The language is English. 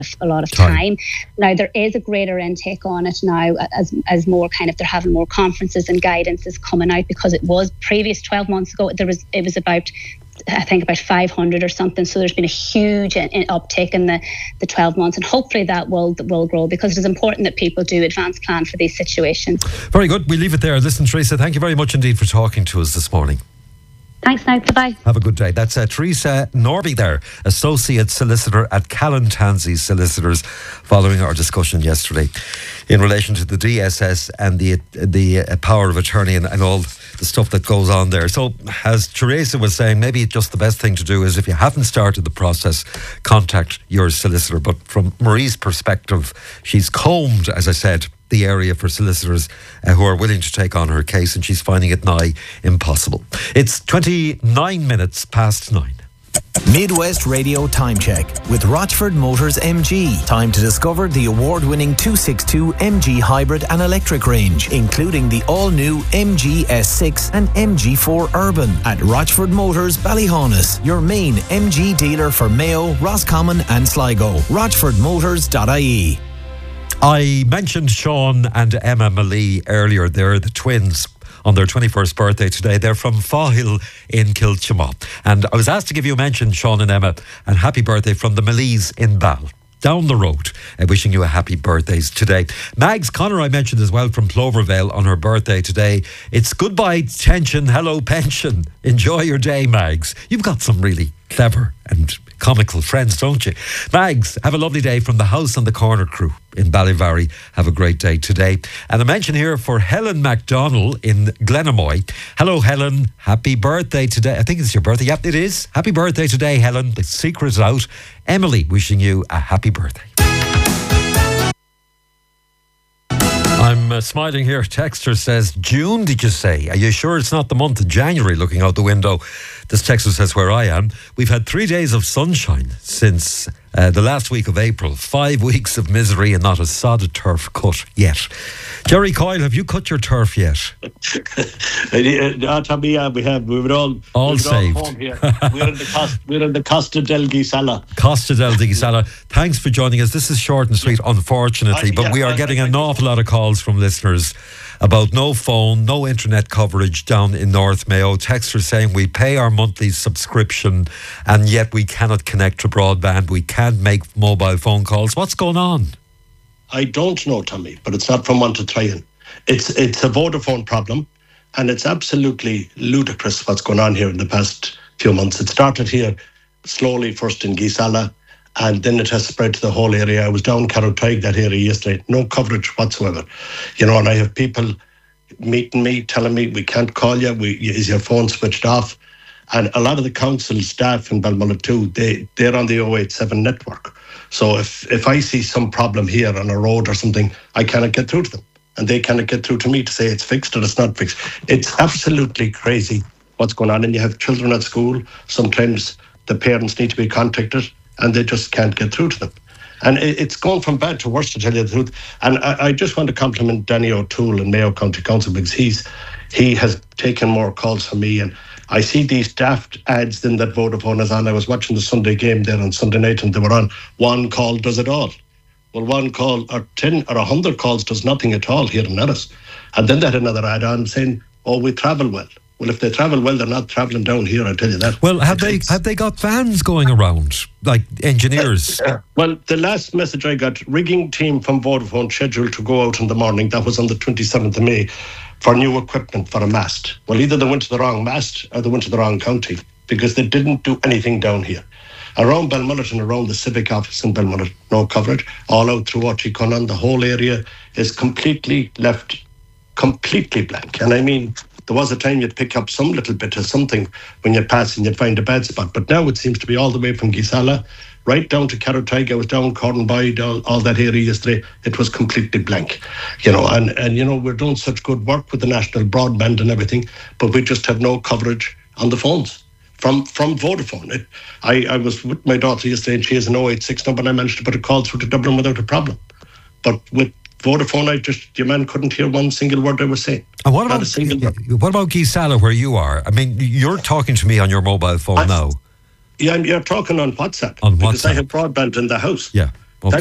of time. Now there is a greater intake on it now as more kind of they're having more conferences and guidance is coming out, because it was previous 12 months ago it was about, I think, about 500 or something. So there's been a huge uptick in the 12 months, and hopefully that will grow, because it is important that people do advance plan for these situations. Very good. We leave it there. Listen, Teresa, thank you very much indeed for talking to us this morning. Thanks now. Bye-bye. Have a good day. That's Teresa Norby there, Associate Solicitor at Callan Tansey Solicitors, following our discussion yesterday in relation to the DSS and the power of attorney and all the stuff that goes on there. So, as Teresa was saying, maybe just the best thing to do is, if you haven't started the process, contact your solicitor. But from Marie's perspective, she's combed, as I said, the area for solicitors who are willing to take on her case, and she's finding it nigh impossible. It's 29 minutes past 9. Midwest Radio Time Check with Rochford Motors MG. Time to discover the award-winning 262 MG hybrid and electric range, including the all-new MG S6 and MG4 Urban at Rochford Motors Ballyhaunis, your main MG dealer for Mayo, Roscommon and Sligo. RochfordMotors.ie. I mentioned Sean and Emma Malee earlier. They're the twins on their 21st birthday today. They're from Fawhill in Kilchama. And I was asked to give you a mention, Sean and Emma, and happy birthday from the Malees in Ball, down the road. Wishing you a happy birthdays today. Mags Connor I mentioned as well, from Clovervale, on her birthday today. It's goodbye tension, hello pension. Enjoy your day, Mags. You've got some really clever and comical friends, don't you? Mags, have a lovely day from the House on the Corner crew in Ballyvarry. Have a great day today. And a mention here for Helen MacDonald in Glenamoy. Hello, Helen. Happy birthday today. I think it's your birthday. Yep, it is. Happy birthday today, Helen. The secret's out. Emily wishing you a happy birthday. I'm smiling here. Texter says, June, did you say? Are you sure it's not the month of January looking out the window? This texter says, where I am, we've had 3 days of sunshine since the last week of April. 5 weeks of misery and not a sod of turf cut yet. Jerry Coyle, have you cut your turf yet? Tommy, yeah, we have. We were all saved. Home here. We're in the Costa del Gisala. Costa del Gisala. Thanks for joining us. This is short and sweet, unfortunately, but we are getting an awful lot of calls from listeners about no phone, no internet coverage down in North Mayo. Texters saying we pay our monthly subscription and yet we cannot connect to broadband. We can't make mobile phone calls. What's going on? I don't know, Tommy, but it's not from one to try in. It's a Vodafone problem, and it's absolutely ludicrous what's going on here in the past few months. It started here slowly, first in Gisala, and then it has spread to the whole area. I was down Carrowtag, that area, yesterday. No coverage whatsoever. You know, and I have people meeting me, telling me, we can't call you. Is your phone switched off? And a lot of the council staff in Balmullet too, they're on the 087 network. So if I see some problem here on a road or something, I cannot get through to them. And they cannot get through to me to say it's fixed or it's not fixed. It's absolutely crazy what's going on. And you have children at school. Sometimes the parents need to be contacted and they just can't get through to them. And it's gone from bad to worse, to tell you the truth. And I just want to compliment Danny O'Toole in Mayo County Council, because he has taken more calls from me. And I see these daft ads then that Vodafone is on. I was watching the Sunday game there on Sunday night and they were on, one call does it all. Well, one call or 10 or 100 calls does nothing at all here in Ennis. And then they had another ad on saying, oh, we travel well. Well, if they travel well, they're not travelling down here, I tell you that. Well, have they got vans going around, like engineers? Well, the last message I got, rigging team from Vodafone scheduled to go out in the morning. That was on the 27th of May for new equipment for a mast. Well, either they went to the wrong mast or they went to the wrong county, because they didn't do anything down here. Around Balmullet and around the civic office in Balmullet, no coverage. All out through Ochikonan, the whole area is left completely blank. And I mean, there was a time you'd pick up some little bit of something when you're passing, you'd find a bad spot. But now it seems to be all the way from Gisala right down to Carrowtag. I was down Cornby, all that area yesterday. It was completely blank, you know. And you know, we're doing such good work with the national broadband and everything, but we just have no coverage on the phones from Vodafone. I was with my daughter yesterday, and she has an 086 number, and I managed to put a call through to Dublin without a problem. But with Vodafone, your man couldn't hear one single word I was saying. And what about Gisala, where you are? I mean, you're talking to me on your mobile phone now. Yeah, you're talking on WhatsApp. On WhatsApp. Because I have broadband in the house. Yeah.